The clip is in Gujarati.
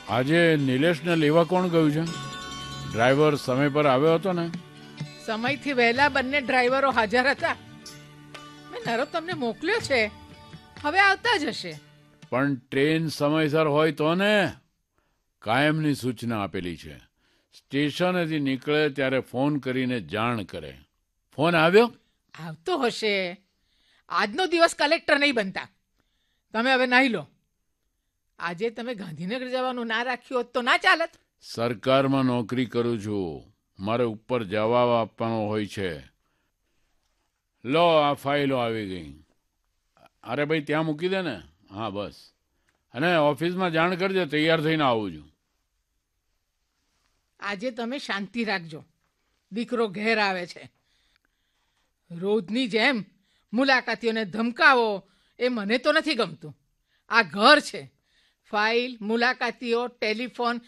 આજે નિલેશને લેવા કોણ ગયું છે? ડ્રાઈવર સમય પર આવ્યો હતો ને? સમયથી વહેલા બંને ડ્રાઈવરો હાજર હતા. મેં નરોત્તમને મોકલ્યો છે, હવે આવતા જ હશે. પણ ટ્રેન સમયસર હોય તો ને. કાયમની સૂચના આપેલી છે, સ્ટેશનેથી નીકળે ત્યારે ફોન કરીને જાણ કરે. ફોન આવ્યો? આવતો હશે. આજનો દિવસ કલેક્ટર નહીં બનતા. તમે હવે નાહી લો. આજે તમે ગાંધીનગર જવાનું ના રાખ્યું હોત તો ના ચાલત. સરકારમાં નોકરી કરું છું, મારે ઉપર જવાબ આપવાનો હોય છે. લો, આ ફાઇલો આવી ગઈ. અરે ભાઈ, ત્યાં મૂકી દે ને. હા બસ. અને ઓફિસમાં જાણ કરજે, તૈયાર થઈને આવું છું. આજે તમે શાંતિ રાખજો. દીકરો ઘેર આવે છે. રોજની જેમ મુલાકાતીઓને ધમકાવો એ મને તો નથી ગમતું. આ ઘર છે. ફાઇલ, મુલાકાતીઓ, ટેલિફોન